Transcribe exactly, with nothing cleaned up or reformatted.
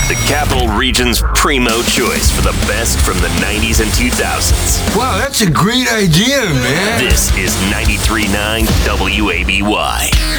the Capital Region's primo choice for the best from the nineties and two thousands. Wow, that's a great idea, man. This is ninety-three point nine W A B Y.